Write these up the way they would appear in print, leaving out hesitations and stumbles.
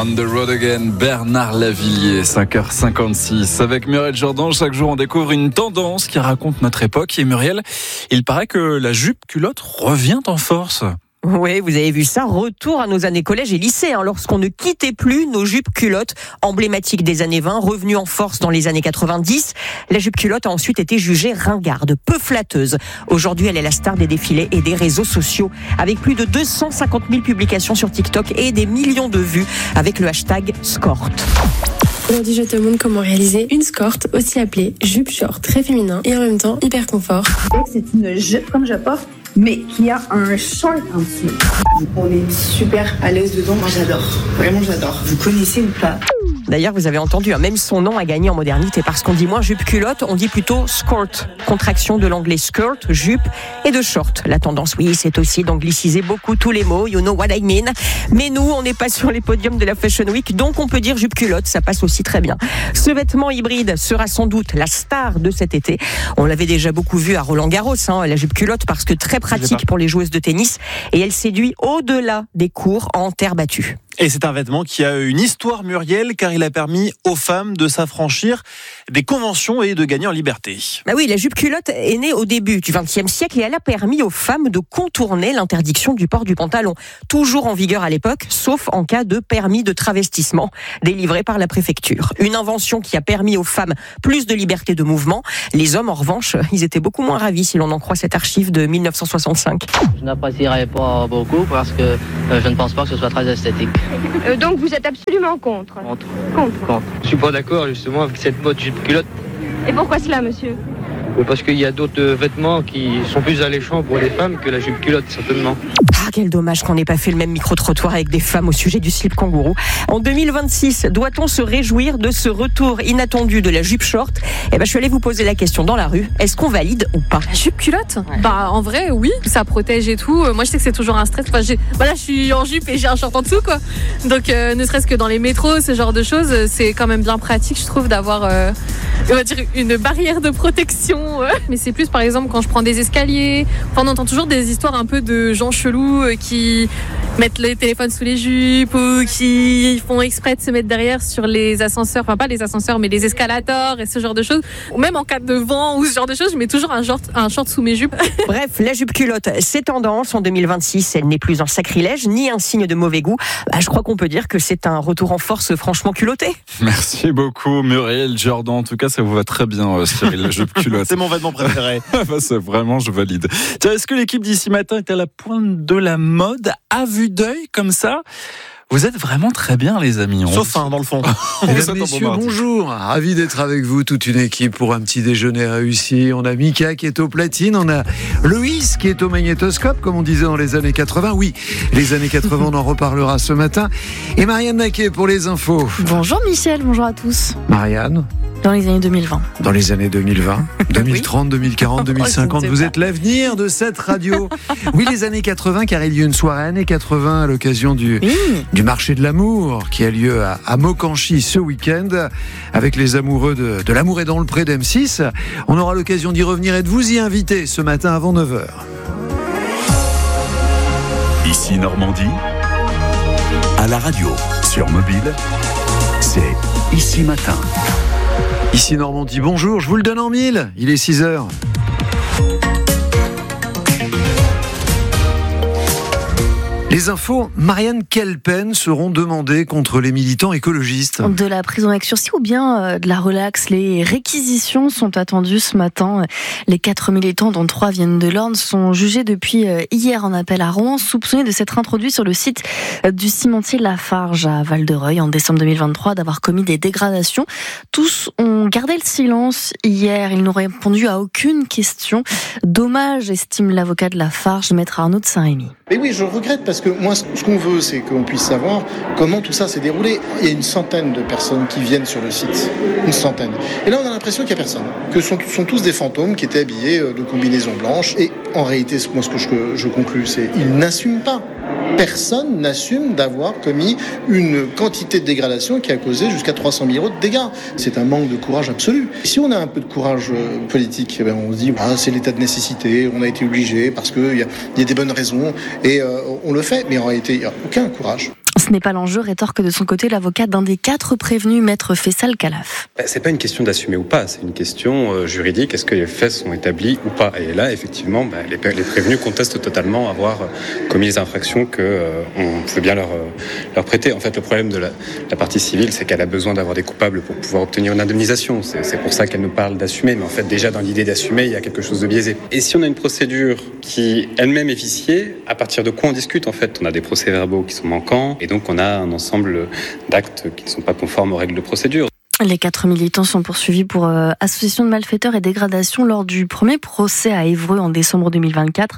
On the road again, Bernard Lavilliers, 5h56. Avec Muriel Jourdan, chaque jour on découvre une tendance qui raconte notre époque. Et Muriel, il paraît que la jupe culotte revient en force. Oui, vous avez vu ça, retour à nos années collège et lycée, lorsqu'on ne quittait plus nos jupes culottes, emblématiques des années 20, revenues en force dans les années 90. La jupe culotte a ensuite été jugée ringarde, peu flatteuse. Aujourd'hui, elle est la star des défilés et des réseaux sociaux, avec plus de 250 000 publications sur TikTok et des millions de vues avec le hashtag Skort. Aujourd'hui, je te montre comment réaliser une skort, aussi appelée jupe short, très féminin et en même temps hyper confort. C'est une jupe comme je porte, mais qui a un short en dessous. On est super à l'aise dedans. Moi, j'adore. Vraiment, j'adore. Vous connaissez ou pas ? D'ailleurs, vous avez entendu, même son nom a gagné en modernité parce qu'on dit moins jupe culotte, on dit plutôt skort, contraction de l'anglais skirt, jupe et de short. La tendance, oui, c'est aussi d'angliciser beaucoup tous les mots, you know what I mean. Mais nous, on n'est pas sur les podiums de la Fashion Week, donc on peut dire jupe culotte, ça passe aussi très bien. Ce vêtement hybride sera sans doute la star de cet été. On l'avait déjà beaucoup vu à Roland-Garros, la jupe culotte, parce que très pratique pour les joueuses de tennis et elle séduit au-delà des cours en terre battue. Et c'est un vêtement qui a une histoire, Muriel, car il a permis aux femmes de s'affranchir des conventions et de gagner en liberté. Bah oui, la jupe culotte est née au début du XXe siècle et elle a permis aux femmes de contourner l'interdiction du port du pantalon. Toujours en vigueur à l'époque, sauf en cas de permis de travestissement délivré par la préfecture. Une invention qui a permis aux femmes plus de liberté de mouvement. Les hommes, en revanche, ils étaient beaucoup moins ravis si l'on en croit cette archive de 1965. Je n'apprécierais pas beaucoup parce que je ne pense pas que ce soit très esthétique. Donc vous êtes absolument contre. Contre. Je suis pas d'accord justement avec cette mode jupe culotte. Et pourquoi cela, monsieur ? Parce qu'il y a d'autres vêtements qui sont plus alléchants pour les femmes que la jupe culotte, certainement. Ah, quel dommage qu'on n'ait pas fait le même micro-trottoir avec des femmes au sujet du slip kangourou. En 2026, doit-on se réjouir de ce retour inattendu de la jupe short ? Je suis allée vous poser la question dans la rue. Est-ce qu'on valide ou pas ? La jupe culotte ? En vrai, oui. Ça protège et tout. Moi, je sais que c'est toujours un stress. Là, je suis en jupe et j'ai un short en dessous, quoi. Donc, ne serait-ce que dans les métros, ce genre de choses, c'est quand même bien pratique, je trouve, d'avoir, on va dire, une barrière de protection. Mais c'est plus, par exemple, quand je prends des escaliers. On entend toujours des histoires un peu de gens chelous qui mettent les téléphones sous les jupes ou qui font exprès de se mettre derrière sur les ascenseurs. Enfin, pas les ascenseurs, mais les escalators et ce genre de choses. Ou même en cas de vent ou ce genre de choses, je mets toujours un short sous mes jupes. Bref, la jupe culotte, c'est tendance. En 2026, elle n'est plus un sacrilège ni un signe de mauvais goût. Je crois qu'on peut dire que c'est un retour en force franchement culotté. Merci beaucoup, Muriel Jourdan. En tout cas, ça vous va très bien, Cyril, la jupe culotte. C'est mon vêtement préféré. C'est vraiment, je valide. Tiens, est-ce que l'équipe d'ici matin est à la pointe de la mode, à vue d'œil, comme ça ? Vous êtes vraiment très bien, les amis. Sauf un, dans le fond. Mesdames, messieurs, bonjour. Ravi d'être avec vous, toute une équipe pour un petit déjeuner réussi. On a Mika qui est aux platines, on a Loïs qui est au magnétoscope, comme on disait dans les années 80. Oui, les années 80, on en reparlera ce matin. Et Marianne Naquet pour les infos. Bonjour Michel, bonjour à tous. Marianne. Dans les années 2020. Dans les années 2020, 2030, 2040, 2050. Vous êtes l'avenir de cette radio. Oui, les années 80, car il y a une soirée années 80 à l'occasion du marché de l'amour qui a lieu à Mokanchi ce week-end avec les amoureux de l'amour est dans le pré d'M6. On aura l'occasion d'y revenir et de vous y inviter ce matin avant 9h. Ici Normandie, à la radio, sur mobile, c'est Ici Matin. Ici Normandie, bonjour, je vous le donne en mille, il est 6h. Les infos, Marianne, quelles peines seront demandées contre les militants écologistes ? De la prison avec sursis ou bien de la relaxe. Les réquisitions sont attendues ce matin. Les 4 militants, dont 3 viennent de l'Orne, sont jugés depuis hier en appel à Rouen, soupçonnés de s'être introduits sur le site du cimentier Lafarge à Val-de-Reuil en décembre 2023, d'avoir commis des dégradations. Tous ont gardé le silence hier. Ils n'ont répondu à aucune question. Dommage, estime l'avocat de Lafarge, maître Arnaud de Saint-Rémy. Mais oui, je regrette parce que moi, ce qu'on veut, c'est qu'on puisse savoir comment tout ça s'est déroulé. Il y a une centaine de personnes qui viennent sur le site. Une centaine. Et là, on a l'impression qu'il n'y a personne. Que sont tous des fantômes qui étaient habillés de combinaisons blanches. Et en réalité, moi, ce que je conclus, c'est qu'ils n'assument pas. Personne n'assume d'avoir commis une quantité de dégradation qui a causé jusqu'à 300 000 € de dégâts. C'est un manque de courage absolu. Si on a un peu de courage politique, on se dit c'est l'état de nécessité, on a été obligé parce qu'il y a des bonnes raisons et on le fait. Mais en réalité, il n'y a aucun courage. Ce n'est pas l'enjeu, rétorque de son côté l'avocat d'un des 4 prévenus, maître Faisal Khalaf. C'est pas une question d'assumer ou pas, c'est une question juridique. Est-ce que les faits sont établis ou pas? Et là, effectivement, les prévenus contestent totalement avoir commis les infractions qu'on pouvait bien leur prêter. En fait, le problème de la partie civile, c'est qu'elle a besoin d'avoir des coupables pour pouvoir obtenir une indemnisation. C'est pour ça qu'elle nous parle d'assumer. Mais en fait, déjà, dans l'idée d'assumer, il y a quelque chose de biaisé. Et si on a une procédure qui elle-même est viciée, à partir de quoi on discute? En fait, on a des procès-verbaux qui sont manquants et donc on a un ensemble d'actes qui ne sont pas conformes aux règles de procédure. Les 4 militants sont poursuivis pour association de malfaiteurs et dégradation lors du premier procès à Évreux en décembre 2024.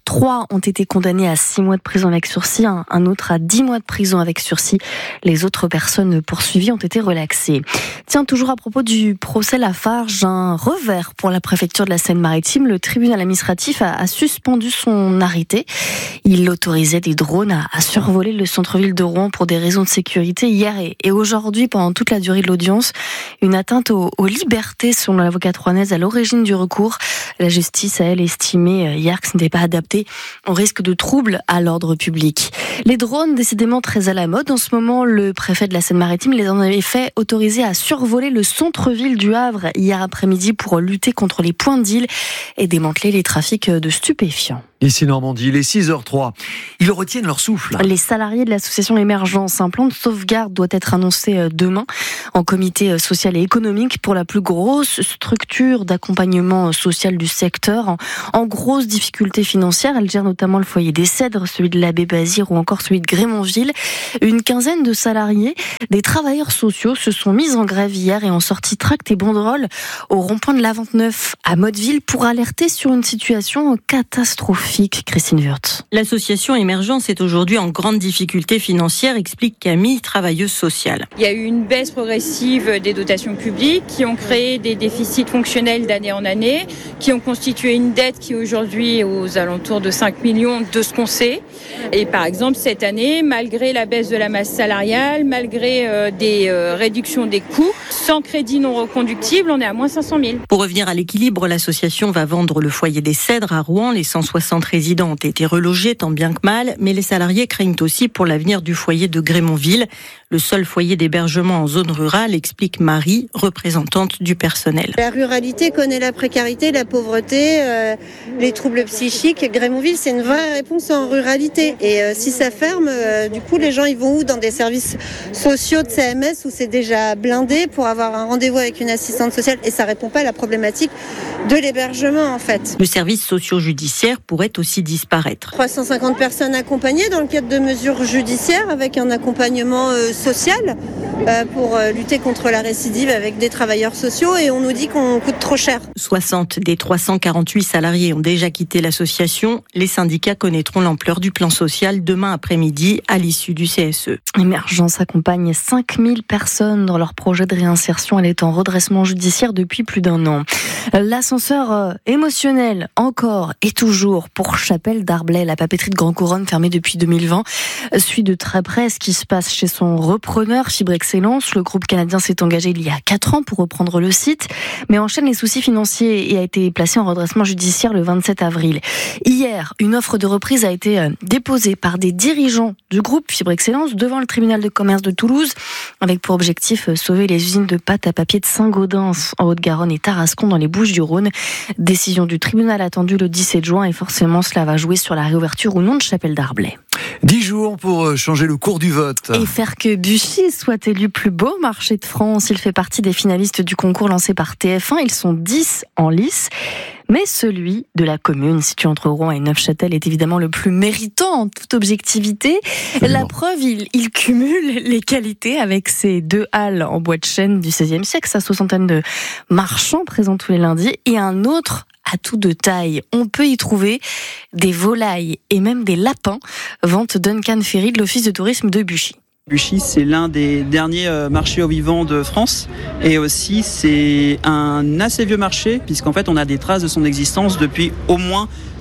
3 ont été condamnés à 6 mois de prison avec sursis, un autre à 10 mois de prison avec sursis. Les autres personnes poursuivies ont été relaxées. Tiens, toujours à propos du procès Lafarge, un revers pour la préfecture de la Seine-Maritime. Le tribunal administratif a suspendu son arrêté. Il autorisait des drones à survoler le centre-ville de Rouen pour des raisons de sécurité hier et aujourd'hui pendant toute la durée de l'audience. Une atteinte aux libertés, selon l'avocate rouennaise, à l'origine du recours. La justice a, elle, estimé hier que ce n'était pas adapté au risque de troubles à l'ordre public. Les drones, décidément très à la mode. En ce moment, le préfet de la Seine-Maritime les en avait fait autoriser à survoler le centre-ville du Havre hier après-midi pour lutter contre les points de deal et démanteler les trafics de stupéfiants. Ici Normandie, il est 6h03. Ils retiennent leur souffle. Les salariés de l'association Émergence, un plan de sauvegarde doit être annoncé demain en comité social et économique pour la plus grosse structure d'accompagnement social du secteur. En grosse difficulté financière, elle gère notamment le foyer des Cèdres, celui de l'Abbé Bazir ou encore celui de Grémonville. Une quinzaine de salariés, des travailleurs sociaux, se sont mis en grève hier et ont sorti tracts et banderoles au rond-point de l'A29 à Motteville pour alerter sur une situation catastrophique. Christine Wurtz. L'association Émergence est aujourd'hui en grande difficulté financière, explique Camille, travailleuse sociale. Il y a eu une baisse progressive des dotations publiques qui ont créé des déficits fonctionnels d'année en année, qui ont constitué une dette qui aujourd'hui est aux alentours de 5 millions de ce qu'on sait. Et par exemple, cette année, malgré la baisse de la masse salariale, malgré des réductions des coûts, sans crédit non reconductible, on est à moins 500 000. Pour revenir à l'équilibre, l'association va vendre le foyer des Cèdres à Rouen. Les 160 résidents ont été relogés tant bien que mal, mais les salariés craignent aussi pour l'avenir du foyer de Grémonville. Le seul foyer d'hébergement en zone rurale, explique Marie, représentante du personnel. La ruralité connaît la précarité, la pauvreté, les troubles psychiques. Grémonville, c'est une vraie réponse en ruralité. Et si ça ferme, du coup, les gens ils vont où? Dans des services sociaux de CMS où c'est déjà blindé pour avoir un rendez-vous avec une assistante sociale. Et ça répond pas à la problématique de l'hébergement, en fait. Le service socio-judiciaire pourrait aussi disparaître. 350 personnes accompagnées dans le cadre de mesures judiciaires avec un accompagnement social pour lutter contre la récidive avec des travailleurs sociaux et on nous dit qu'on coûte trop cher. 60 des 348 salariés ont déjà quitté l'association. Les syndicats connaîtront l'ampleur du plan social demain après-midi à l'issue du CSE. Émergence accompagne 5000 personnes dans leur projet de réinsertion. Elle est en redressement judiciaire depuis plus d'1 an. L'ascenseur émotionnel, encore et toujours, pour Chapelle Darblay. La papeterie de Grand Couronne, fermée depuis 2020, suit de très près ce qui se passe chez son repreneur, Fibre Excellence. Le groupe canadien s'est engagé il y a 4 ans pour reprendre le site, mais enchaîne les soucis financiers et a été placé en redressement judiciaire le 27 avril. Hier, une offre de reprise a été déposée par des dirigeants du groupe Fibre Excellence devant le tribunal de commerce de Toulouse, avec pour objectif sauver les usines de pâte à papier de Saint-Gaudens en Haute-Garonne et Tarascon dans les Bouches-du-Rhône. Décision du tribunal attendue le 17 juin et forcément cela va jouer sur la réouverture ou non de Chapelle Darblay. 10 jours pour changer le cours du vote. Et faire que Buchy soit élu plus beau marché de France. Il fait partie des finalistes du concours lancé par TF1. Ils sont 10 en lice. Mais celui de la commune située entre Rouen et Neufchâtel est évidemment le plus méritant en toute objectivité. Absolument. La preuve, il cumule les qualités avec ses 2 halles en bois de chêne du XVIe siècle, sa 60aine de marchands présents tous les lundis et un autre atout de taille. On peut y trouver des volailles et même des lapins. Vente Duncan Ferry de l'Office de tourisme de Buchy. Buchy, c'est l'un des derniers marchés aux vivants de France et aussi c'est un assez vieux marché puisqu'en fait on a des traces de son existence depuis au moins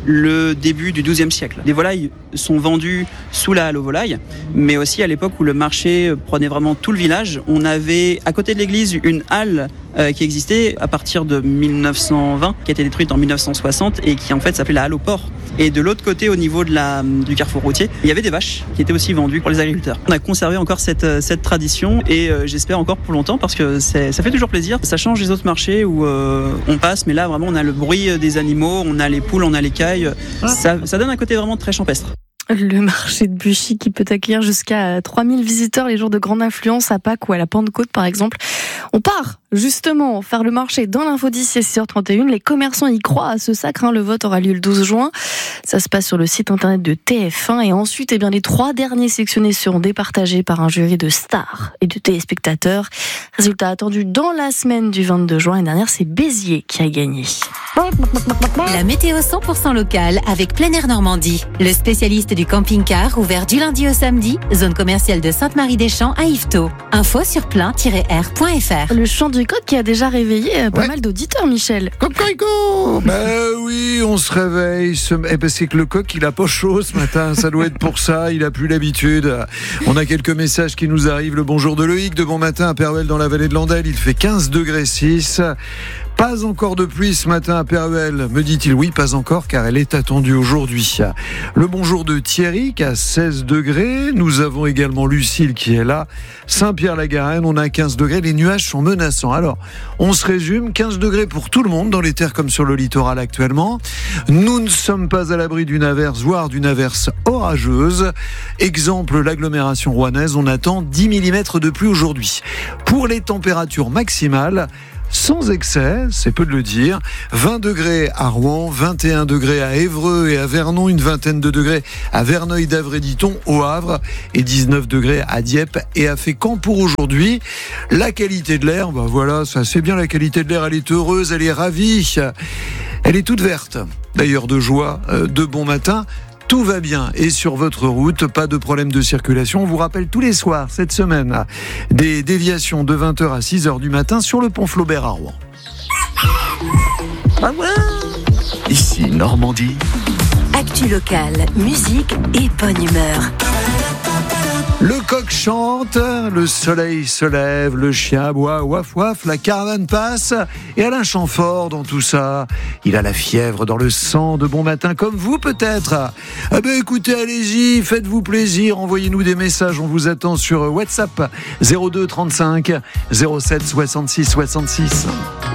le début du XIIe siècle. Les volailles sont vendues sous la halle aux volailles, mais aussi à l'époque où le marché prenait vraiment tout le village, on avait à côté de l'église une halle qui existait à partir de 1920, qui a été détruite en 1960 et qui en fait s'appelait la halle au port. Et de l'autre côté, au niveau du carrefour routier, il y avait des vaches qui étaient aussi vendues pour les agriculteurs. On a conservé encore cette tradition et j'espère encore pour longtemps parce que ça fait toujours plaisir. Ça change les autres marchés où on passe, mais là vraiment on a le bruit des animaux, on a les poules, on a les cailles. Ça donne un côté vraiment très champestre. Le marché de Buchy qui peut accueillir jusqu'à 3000 visiteurs les jours de grande affluence à Pâques ou à la Pentecôte par exemple. On part justement faire le marché dans l'info 10 et 6h31. Les commerçants y croient à ce sacre. Le vote aura lieu le 12 juin. Ça se passe sur le site internet de TF1. Et ensuite, les 3 derniers sélectionnés seront départagés par un jury de stars et de téléspectateurs. Résultat attendu dans la semaine du 22 juin. L'année dernière, c'est Béziers qui a gagné. La météo 100% locale avec Plein Air Normandie. Le spécialiste du camping-car ouvert du lundi au samedi. Zone commerciale de Sainte-Marie-des-Champs à Yvetot. Info sur plein-air.fr. Le chant du coq qui a déjà réveillé pas mal d'auditeurs, Michel. Cocorico. Oui, on se réveille. Parce que le coq, il a pas chaud ce matin. Ça doit être pour ça. Il a plus l'habitude. On a quelques messages qui nous arrivent. Le bonjour de Loïc. De bon matin à Peruel dans la vallée de l'Andelle. Il fait 15 degrés 6. Pas encore de pluie ce matin à Peruel, me dit-il. Oui, pas encore, car elle est attendue aujourd'hui. Le bonjour de Thierry, qui a 16 degrés. Nous avons également Lucille qui est là. Saint-Pierre-la-Garenne, on a 15 degrés. Les nuages sont menaçants. Alors, on se résume, 15 degrés pour tout le monde, dans les terres comme sur le littoral actuellement. Nous ne sommes pas à l'abri d'une averse, voire d'une averse orageuse. Exemple, l'agglomération rouennaise, on attend 10 mm de pluie aujourd'hui. Pour les températures maximales, sans excès, c'est peu de le dire, 20 degrés à Rouen, 21 degrés à Évreux et à Vernon, une vingtaine de degrés à Verneuil-d'Avray-Diton, au Havre, et 19 degrés à Dieppe et à Fécamp pour aujourd'hui. La qualité de l'air, voilà, ça c'est bien, la qualité de l'air, elle est heureuse, elle est ravie, elle est toute verte, d'ailleurs de joie, de bon matin. Tout va bien et sur votre route, pas de problème de circulation. On vous rappelle tous les soirs cette semaine des déviations de 20h à 6h du matin sur le pont Flaubert à Rouen. Ici Normandie. Actu locale, musique et bonne humeur. Le coq chante, le soleil se lève, le chien aboie, waf waf, la caravane passe. Et Alain Chamfort dans tout ça, il a la fièvre dans le sang de bon matin, comme vous peut-être. Écoutez, allez-y, faites-vous plaisir, envoyez-nous des messages, on vous attend sur WhatsApp 02 35 07 66 66.